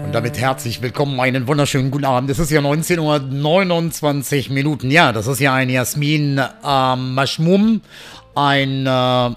Und damit herzlich willkommen, einen wunderschönen guten Abend. Es ist ja 19:29 Uhr. Ja, das ist ja ein Jasmin Mashmum, eine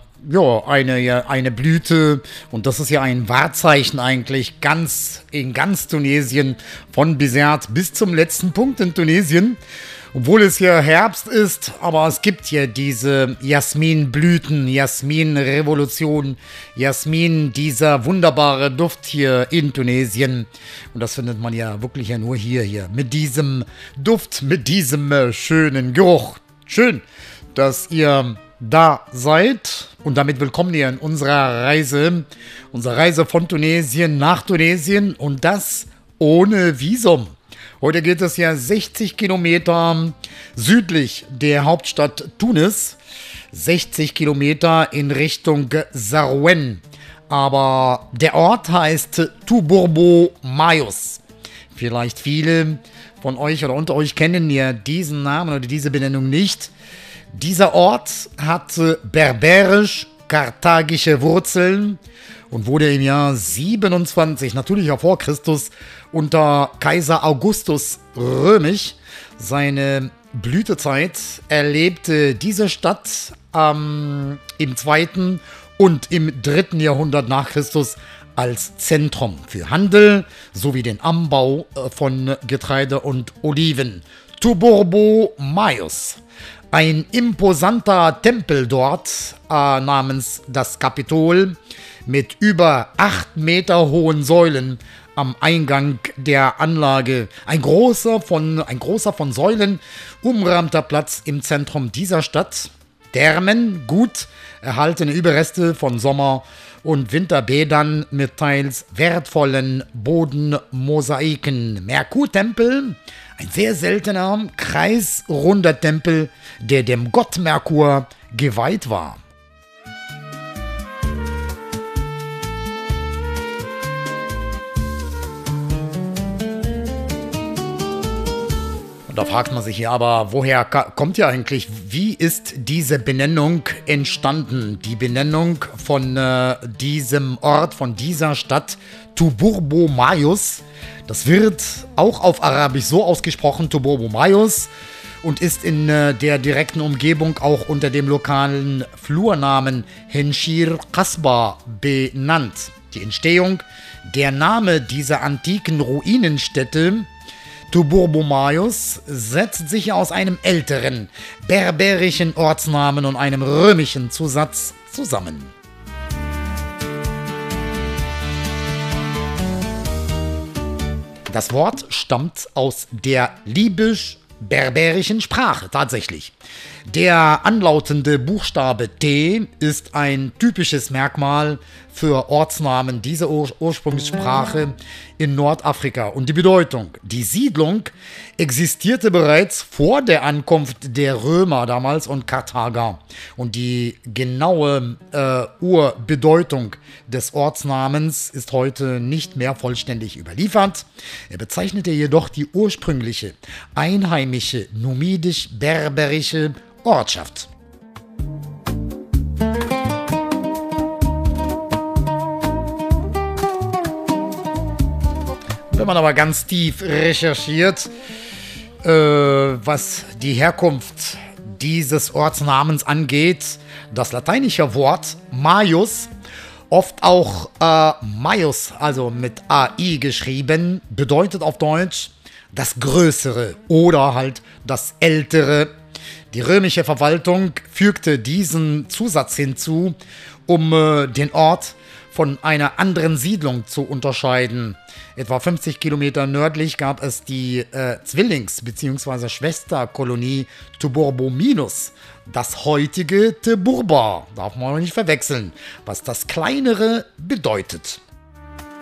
Blüte. Und das ist ja ein Wahrzeichen eigentlich in ganz Tunesien, von Bizerte bis zum letzten Punkt in Tunesien. Obwohl es hier Herbst ist, aber es gibt hier diese Jasminblüten, Jasminrevolution, Jasmin, dieser wunderbare Duft hier in Tunesien. Und das findet man ja wirklich ja nur hier, mit diesem Duft, mit diesem schönen Geruch. Schön, dass ihr da seid und damit willkommen hier in unserer Reise von Tunesien nach Tunesien und das ohne Visum. Heute geht es ja 60 Kilometer südlich der Hauptstadt Tunis, 60 Kilometer in Richtung Zarouenne. Aber der Ort heißt Tuburbo Mayos. Vielleicht viele von euch oder unter euch kennen ja diesen Namen oder diese Benennung nicht. Dieser Ort hat berberisch-karthagische Wurzeln und wurde im Jahr 27, natürlich auch vor Christus, unter Kaiser Augustus römisch. Seine Blütezeit erlebte diese Stadt im 2. und im 3. Jahrhundert nach Christus als Zentrum für Handel sowie den Anbau von Getreide und Oliven. Tuburbo Mayos. Ein imposanter Tempel dort namens das Kapitol mit über 8 Meter hohen Säulen am Eingang der Anlage. Ein großer von Säulen umrahmter Platz im Zentrum dieser Stadt. Thermen, gut erhaltene Überreste von Sommer- und Winterbädern mit teils wertvollen Bodenmosaiken. Merkurtempel, ein sehr seltener, kreisrunder Tempel, der dem Gott Merkur geweiht war. Und da fragt man sich hier aber, woher kommt ja eigentlich, wie ist diese Benennung entstanden? Die Benennung von diesem Ort, von dieser Stadt, Tuburbo Mayos, das wird auch auf Arabisch so ausgesprochen, Tuburbo Mayos, und ist in der direkten Umgebung auch unter dem lokalen Flurnamen Henshir Kasbah benannt. Die Entstehung, der Name dieser antiken Ruinenstätte Tuburbo Mayos setzt sich aus einem älteren berberischen Ortsnamen und einem römischen Zusatz zusammen. Das Wort stammt aus der libysch-berberischen Sprache tatsächlich. Der anlautende Buchstabe T ist ein typisches Merkmal für Ortsnamen dieser Ursprungssprache in Nordafrika. Und die Bedeutung, die Siedlung existierte bereits vor der Ankunft der Römer damals und Karthager. Und die genaue Urbedeutung des Ortsnamens ist heute nicht mehr vollständig überliefert. Er bezeichnete jedoch die ursprüngliche, einheimische, numidisch-berberische Ortschaft. Wenn man aber ganz tief recherchiert, was die Herkunft dieses Ortsnamens angeht, das lateinische Wort Maius, oft auch Maius, also mit AI geschrieben, bedeutet auf Deutsch das Größere oder halt das Ältere. Die römische Verwaltung fügte diesen Zusatz hinzu, um den Ort von einer anderen Siedlung zu unterscheiden. Etwa 50 Kilometer nördlich gab es die Zwillings- bzw. Schwesterkolonie Tuburbo Minus, das heutige Tuburba, darf man nicht verwechseln, was das Kleinere bedeutet.